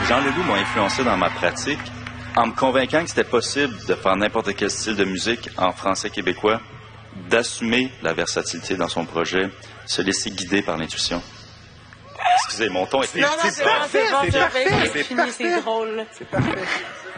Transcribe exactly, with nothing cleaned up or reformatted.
Jean Leloup m'a influencé dans ma pratique en me convainquant que c'était possible de faire n'importe quel style de musique en français québécois, d'assumer la versatilité dans son projet, se laisser guider par l'intuition. Excusez, mon ton était... Non, non, c'est parfait, c'est parfait, c'est fini, c'est drôle. C'est parfait.